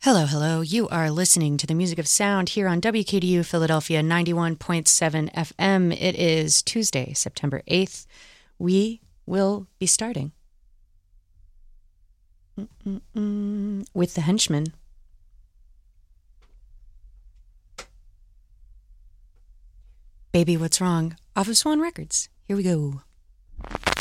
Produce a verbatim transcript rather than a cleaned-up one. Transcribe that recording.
Hello, hello. You are listening to the Music of Sound here on W K D U Philadelphia ninety-one point seven F M. It is Tuesday, September eighth. We will be starting Mm-mm-mm. with The Henchman. Baby, What's Wrong? Off of Swan Records. Here we go.